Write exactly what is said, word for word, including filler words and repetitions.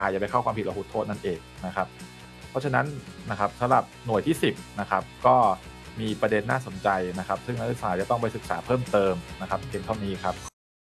อาจจะไปเข้าความผิดละหุโทษนั่นเองนะครับเพราะฉะนั้นนะครับสำหรับหน่วยที่สิบนะครับก็มีประเด็นน่าสนใจนะครับซึ่งนักศึกษาจะต้องไปศึกษาเพิ่มเติมนะครับเพียงเท่านี้ครับ